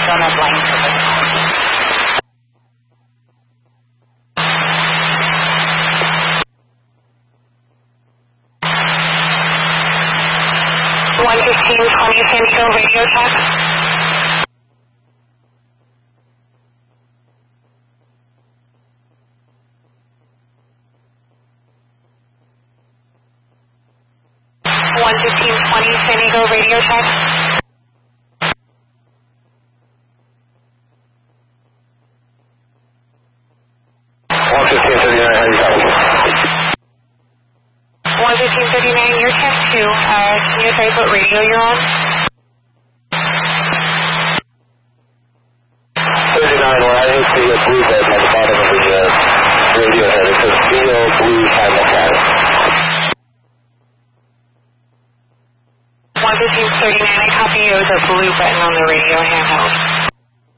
Don't have line service. San Diego radio check. 11520 San Diego radio check. 11539, your check 2. Can you advise what radio you're on? 39, well, I didn't see a blue button at the bottom of the radio head. It says CO Blue Simulcast. 11539, I copy you as a blue button on the radio handheld.